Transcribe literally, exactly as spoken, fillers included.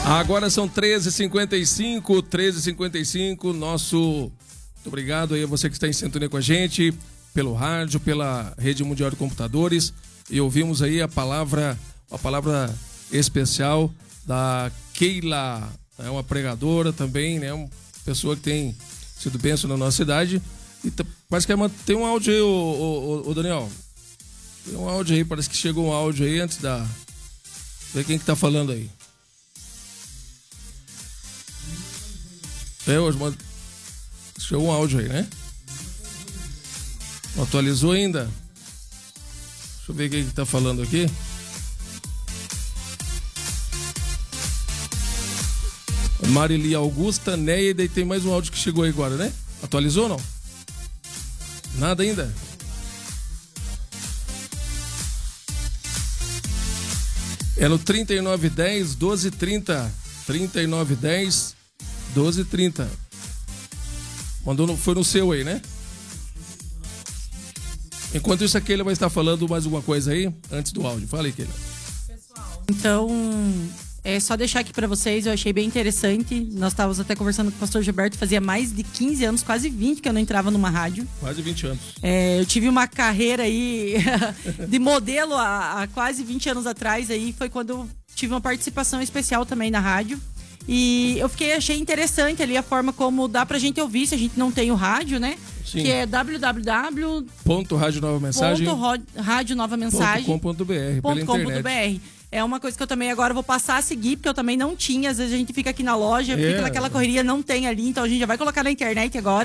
Agora são treze e cinquenta e cinco, treze e cinquenta e cinco, nosso... Muito obrigado aí a você que está em sintonia com a gente, pelo rádio, pela Rede Mundial de Computadores, e ouvimos aí a palavra, a palavra especial da Keila, é uma pregadora também, né, uma pessoa que tem sido bênção na nossa cidade, e t- parece que é uma, tem um áudio aí, ô, ô, ô, ô Daniel, tem um áudio aí, parece que chegou um áudio aí antes da... Ver quem que tá falando aí. É, hoje, mano. Chegou um áudio aí, né? Não atualizou ainda? Deixa eu ver quem que tá falando aqui. Marili Augusta, Neia, e daí tem mais um áudio que chegou aí agora, né? Atualizou ou não? Nada ainda? É no trinta e nove dez, doze trinta. trinta e nove dez, doze trinta. Mandou no, foi no seu aí, né? Enquanto isso, a Keila vai estar falando mais alguma coisa aí, antes do áudio. Fala aí, Keila. Pessoal, então, é só deixar aqui pra vocês, eu achei bem interessante. Nós estávamos até conversando com o pastor Gilberto, fazia mais de quinze anos, quase vinte, que eu não entrava numa rádio. Quase vinte anos. É, eu tive uma carreira aí de modelo há, há quase vinte anos atrás, aí foi quando eu tive uma participação especial também na rádio. E eu fiquei, achei interessante ali a forma como dá pra gente ouvir, se a gente não tem o rádio, né? Sim. Que é www ponto rádio nova mensagem rádio nova mensagem ponto com ponto br, pela internet. É uma coisa que eu também agora vou passar a seguir, porque eu também não tinha. Às vezes a gente fica aqui na loja, É. fica naquela correria, não tem ali, então a gente já vai colocar na internet agora.